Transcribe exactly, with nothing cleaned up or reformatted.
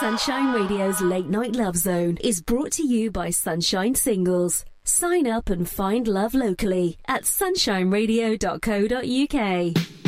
Sunshine Radio's Late Night Love Zone is brought to you by Sunshine Singles. Sign up and find love locally at sunshine radio dot co dot uk.